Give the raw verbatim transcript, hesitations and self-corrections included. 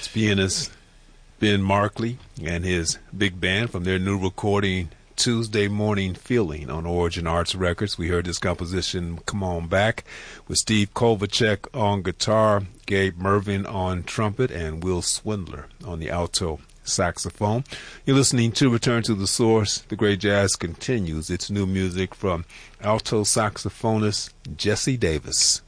That's pianist Ben Markley and his big band from their new recording, Tuesday Morning Feeling, on Origin Arts Records. We heard this composition, Come On Back, with Steve Kovacek on guitar, Gabe Mervin on trumpet, and Will Swindler on the alto saxophone. You're listening to Return to the Source. The Great Jazz continues. It's new music from alto saxophonist Jesse Davis.